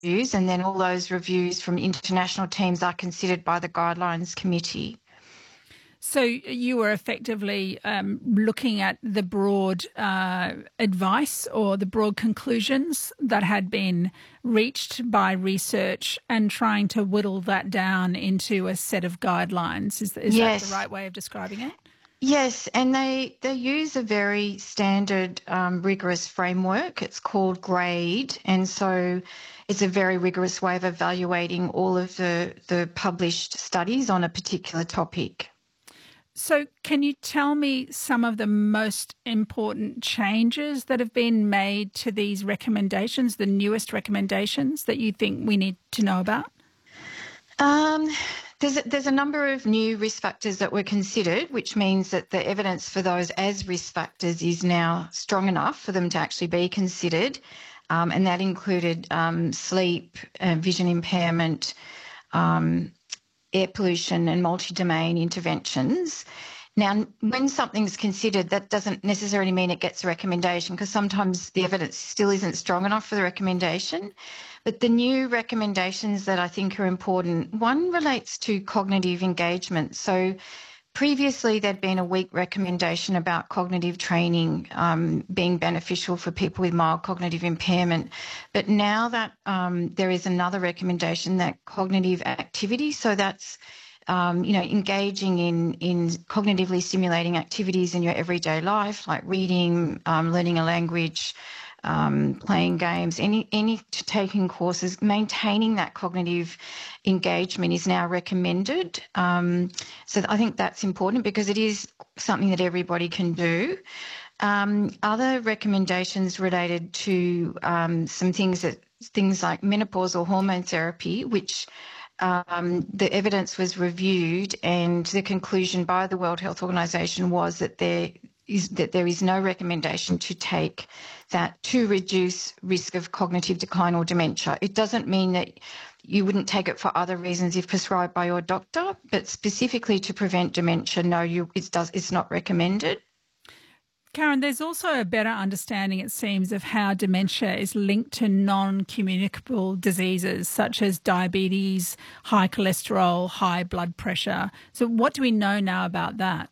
and then all those reviews from international teams are considered by the Guidelines Committee. So you were effectively looking at the broad advice or the broad conclusions that had been reached by research and trying to whittle that down into a set of guidelines. Is that the right way of describing it? Yes, and they use a very standard, rigorous framework. It's called GRADE, and so it's a very rigorous way of evaluating all of the published studies on a particular topic. So can you tell me some of the most important changes that have been made to these recommendations, the newest recommendations that you think we need to know about? There's a number of new risk factors that were considered, which means that the evidence for those as risk factors is now strong enough for them to actually be considered, and that included sleep, vision impairment, air pollution and multi-domain interventions. Now, when something's considered, that doesn't necessarily mean it gets a recommendation, because sometimes the evidence still isn't strong enough for the recommendation. But the new recommendations that I think are important, one relates to cognitive engagement. So previously there'd been a weak recommendation about cognitive training being beneficial for people with mild cognitive impairment. But now that there is another recommendation, that cognitive activity, so that's engaging in cognitively stimulating activities in your everyday life, like reading, learning a language, playing games, taking courses, maintaining that cognitive engagement is now recommended. So I think that's important because it is something that everybody can do. Other recommendations related to some things like menopausal hormone therapy, which the evidence was reviewed, and the conclusion by the World Health Organization was that there is no recommendation to take that to reduce risk of cognitive decline or dementia. It doesn't mean that you wouldn't take it for other reasons if prescribed by your doctor, but specifically to prevent dementia, no, it's not recommended. Karen, there's also a better understanding, it seems, of how dementia is linked to non-communicable diseases such as diabetes, high cholesterol, high blood pressure. So what do we know now about that?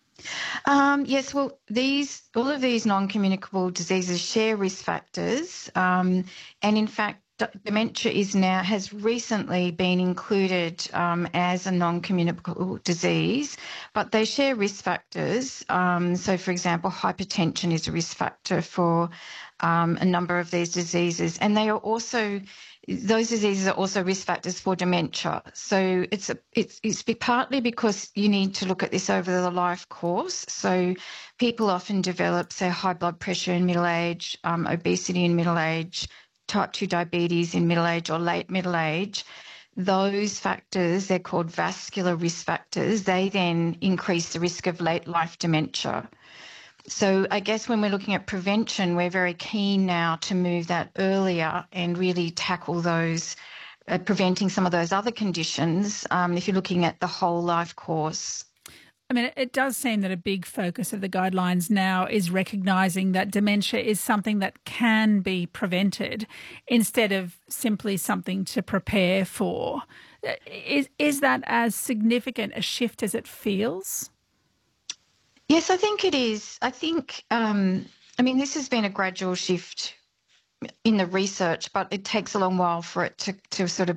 Yes, well, all of these non-communicable diseases share risk factors, and in fact, dementia has recently been included as a non-communicable disease, but they share risk factors. So, for example, hypertension is a risk factor for a number of these diseases, and those diseases are also risk factors for dementia. So it's partly because you need to look at this over the life course. So people often develop, say, high blood pressure in middle age, obesity in middle age, type 2 diabetes in middle age or late middle age. Those factors, they're called vascular risk factors, they then increase the risk of late life dementia. So I guess when we're looking at prevention, we're very keen now to move that earlier and really tackle those, preventing some of those other conditions if you're looking at the whole life course. I mean, it does seem that a big focus of the guidelines now is recognising that dementia is something that can be prevented instead of simply something to prepare for. Is that as significant a shift as it feels? Yes, I think it is. I think, this has been a gradual shift in the research, but it takes a long while for it to sort of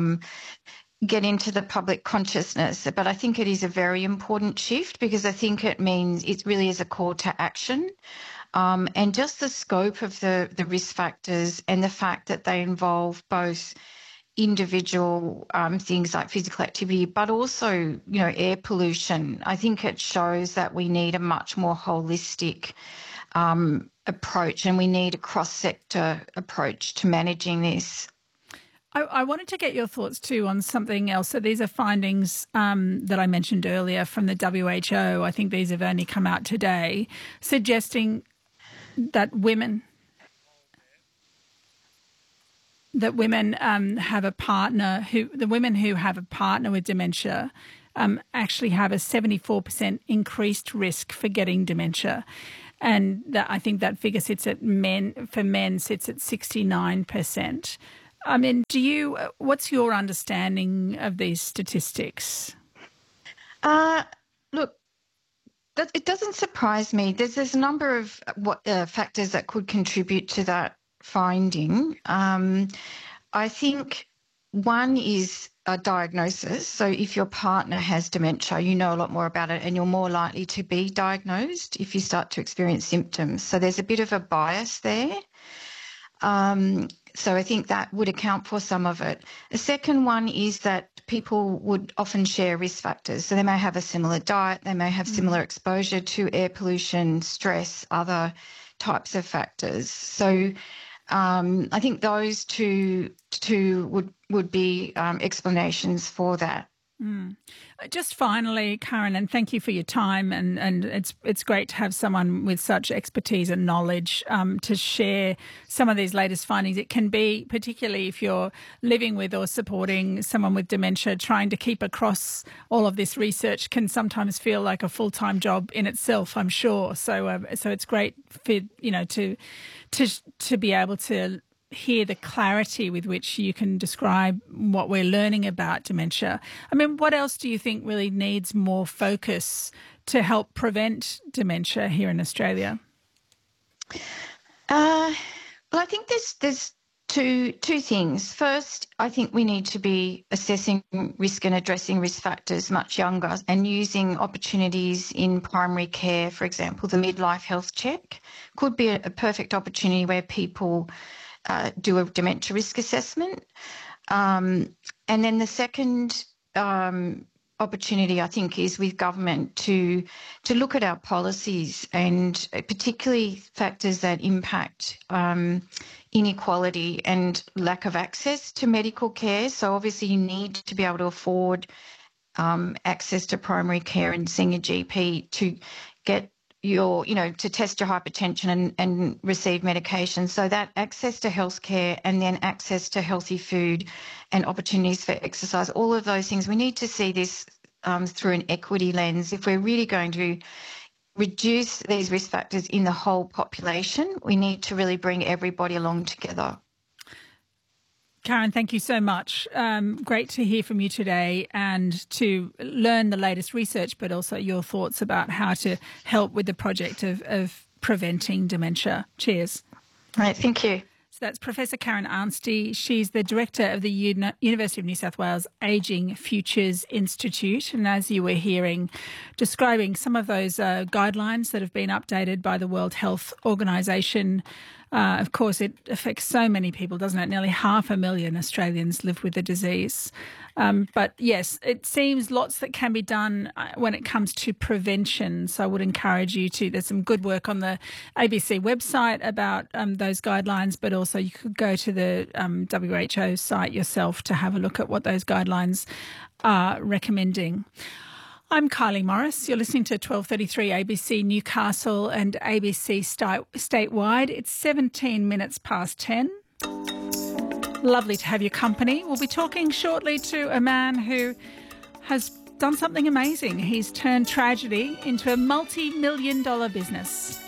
get into the public consciousness. But I think it is a very important shift because I think it means it really is a call to action. And just the scope of the risk factors and the fact that they involve both individual things like physical activity, but also, air pollution. I think it shows that we need a much more holistic approach, and we need a cross-sector approach to managing this. I wanted to get your thoughts too on something else. So these are findings that I mentioned earlier from the WHO. I think these have only come out today, suggesting that women have a partner the women who have a partner with dementia actually have a 74% increased risk for getting dementia. And I think that figure sits at men sits at 69%. I mean, what's your understanding of these statistics? Look, it doesn't surprise me. There's a number of factors that could contribute to that finding. I think one is a diagnosis. So if your partner has dementia, you know a lot more about it and you're more likely to be diagnosed if you start to experience symptoms. So there's a bit of a bias there. So I think that would account for some of it. The second one is that people would often share risk factors. So they may have a similar diet, they may have similar exposure to air pollution, stress, other types of factors. So I think those two would be explanations for that. Just finally, Karen, and thank you for your time, and it's great to have someone with such expertise and knowledge to share some of these latest findings. It can be, particularly if you're living with or supporting someone with dementia, trying to keep across all of this research can sometimes feel like a full-time job in itself, I'm sure. So it's great for, to be able to hear the clarity with which you can describe what we're learning about dementia. I mean, what else do you think really needs more focus to help prevent dementia here in Australia? Well, I think there's two things. First, I think we need to be assessing risk and addressing risk factors much younger and using opportunities in primary care. For example, the midlife health check could be a perfect opportunity where people do a dementia risk assessment. And then the second opportunity, I think, is with government to look at our policies and particularly factors that impact inequality and lack of access to medical care. So obviously you need to be able to afford access to primary care and seeing a GP to get to test your hypertension and receive medication. So that access to healthcare and then access to healthy food and opportunities for exercise, all of those things, we need to see this through an equity lens. If we're really going to reduce these risk factors in the whole population, we need to really bring everybody along together. Karen, thank you so much. Great to hear from you today and to learn the latest research, but also your thoughts about how to help with the project of preventing dementia. Cheers. All right, thank you. So that's Professor Karen Arnsty. She's the director of the University of New South Wales Ageing Futures Institute. And as you were hearing, describing some of those guidelines that have been updated by the World Health Organisation. Of course, it affects so many people, doesn't it? Nearly 500,000 Australians live with the disease. But yes, it seems lots that can be done when it comes to prevention. So I would encourage you there's some good work on the ABC website about those guidelines, but also you could go to the WHO site yourself to have a look at what those guidelines are recommending. I'm Kylie Morris. You're listening to 1233 ABC Newcastle and ABC statewide. It's 17 minutes past 10. Lovely to have your company. We'll be talking shortly to a man who has done something amazing. He's turned tragedy into a multi-million-dollar business.